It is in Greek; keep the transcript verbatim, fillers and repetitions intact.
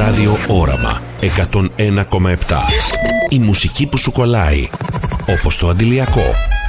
Ράδιο Όραμα εκατόν ένα κόμμα επτά. Η μουσική που σου κολλάει, όπως το αντιλιακό.